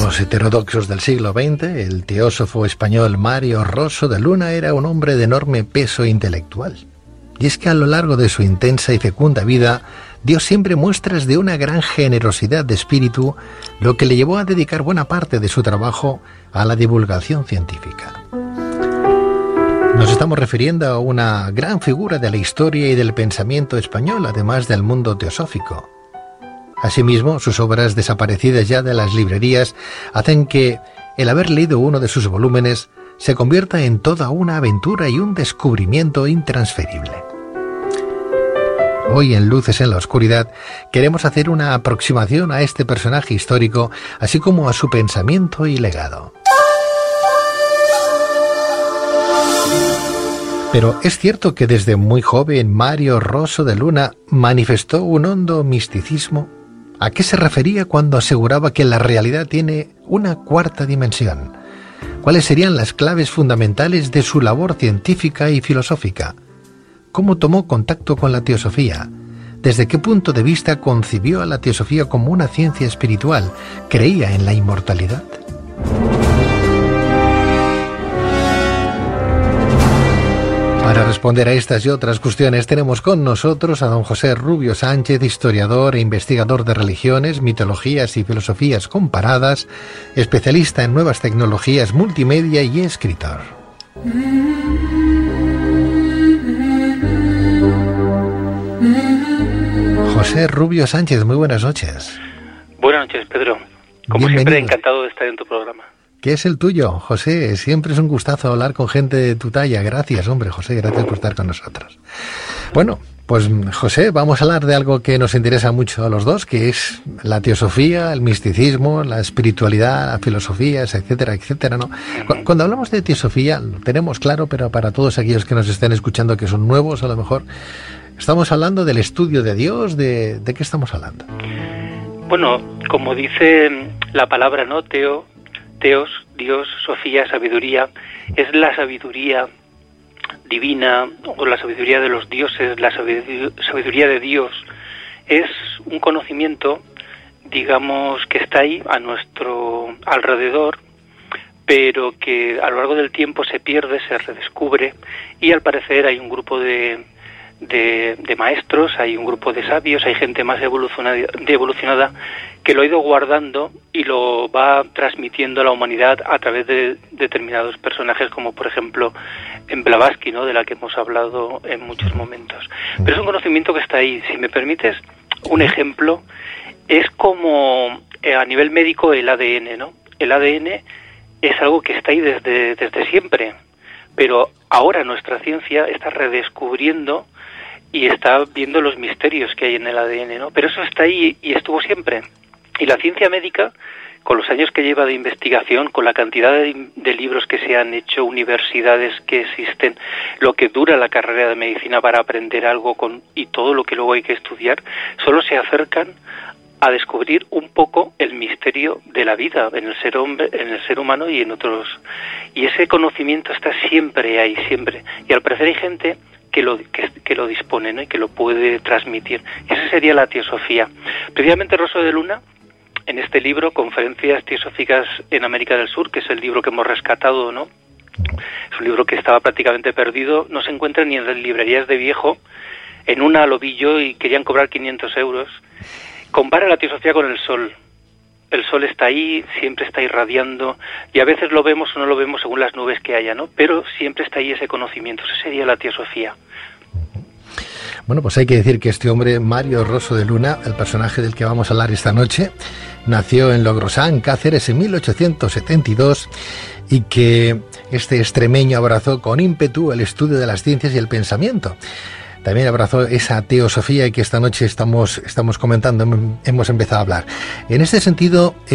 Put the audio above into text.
los heterodoxos del siglo XX, el teósofo español Mario Rosso de Luna era un hombre de enorme peso intelectual. Y es que a lo largo de su intensa y fecunda vida, dio siempre muestras de una gran generosidad de espíritu, lo que le llevó a dedicar buena parte de su trabajo a la divulgación científica. Nos estamos refiriendo a una gran figura de la historia y del pensamiento español, además del mundo teosófico. Asimismo, sus obras desaparecidas ya de las librerías hacen que el haber leído uno de sus volúmenes se convierta en toda una aventura y un descubrimiento intransferible. Hoy en Luces en la Oscuridad queremos hacer una aproximación a este personaje histórico, así como a su pensamiento y legado. Pero es cierto que desde muy joven Mario Rosso de Luna manifestó un hondo misticismo. ¿A qué se refería cuando aseguraba que la realidad tiene una cuarta dimensión? ¿Cuáles serían las claves fundamentales de su labor científica y filosófica? ¿Cómo tomó contacto con la teosofía? ¿Desde qué punto de vista concibió a la teosofía como una ciencia espiritual? ¿Creía en la inmortalidad? Para responder a estas y otras cuestiones tenemos con nosotros a don José Rubio Sánchez, historiador e investigador de religiones, mitologías y filosofías comparadas, especialista en nuevas tecnologías multimedia y escritor. José Rubio Sánchez, muy buenas noches. Buenas noches, Pedro. Como siempre, encantado de estar en tu programa. ¿Qué es el tuyo, José? Siempre es un gustazo hablar con gente de tu talla. Gracias, hombre, José, gracias por estar con nosotros. Bueno, pues José, vamos a hablar de algo que nos interesa mucho a los dos, que es la teosofía, el misticismo, la espiritualidad, las filosofías, etcétera, etcétera, ¿no? Cuando hablamos de teosofía, lo tenemos claro, pero para todos aquellos que nos estén escuchando, que son nuevos a lo mejor, estamos hablando del estudio de Dios, ¿de qué estamos hablando? Bueno, como dice la palabra, ¿no? Teos, Dios, Sofía, sabiduría, es la sabiduría divina o la sabiduría de los dioses, la sabiduría de Dios. Es un conocimiento, digamos, que está ahí a nuestro alrededor, pero que a lo largo del tiempo se pierde, se redescubre, y al parecer hay un grupo de maestros, hay un grupo de sabios, hay gente más evolucionada que lo ha ido guardando y lo va transmitiendo a la humanidad a través de determinados personajes, como por ejemplo en Blavatsky, ¿no?, de la que hemos hablado en muchos momentos. Pero es un conocimiento que está ahí. Si me permites un ejemplo, es como a nivel médico el ADN, ¿no? El ADN es algo que está ahí desde siempre, pero ahora nuestra ciencia está redescubriendo y está viendo los misterios que hay en el ADN, ¿no? Pero eso está ahí y estuvo siempre. Y la ciencia médica, con los años que lleva de investigación, con la cantidad de libros que se han hecho, universidades que existen, lo que dura la carrera de medicina para aprender algo y todo lo que luego hay que estudiar, solo se acercan a descubrir un poco el misterio de la vida en el ser humano y en otros. Y ese conocimiento está siempre ahí, siempre. Y al parecer hay gente que lo dispone, ¿no?, y que lo puede transmitir. Y esa sería la teosofía. Precisamente Rosso de Luna, en este libro, Conferencias Teosóficas en América del Sur, que es el libro que hemos rescatado, ¿no? Es un libro que estaba prácticamente perdido, no se encuentra ni en las librerías de viejo. En una lo vi yo y querían cobrar 500 euros. Compara la teosofía con el sol. El sol está ahí, siempre está irradiando, y a veces lo vemos o no lo vemos según las nubes que haya, ¿no? Pero siempre está ahí ese conocimiento. Esa sería la teosofía. Bueno, pues hay que decir que este hombre, Mario Rosso de Luna, el personaje del que vamos a hablar esta noche, nació en Logrosán, Cáceres, en 1872, y que este extremeño abrazó con ímpetu el estudio de las ciencias y el pensamiento. También abrazó esa teosofía que esta noche estamos comentando, hemos empezado a hablar. En este sentido,